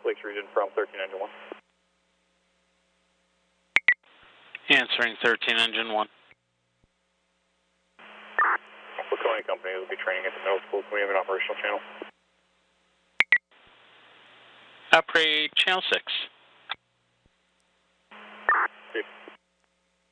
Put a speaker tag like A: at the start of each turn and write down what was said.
A: Lakes region from 13 Engine 1.
B: Answering 13 Engine 1.
A: Laconia Company will be training at the middle school. Can we have an operational channel?
B: Operate Channel 6.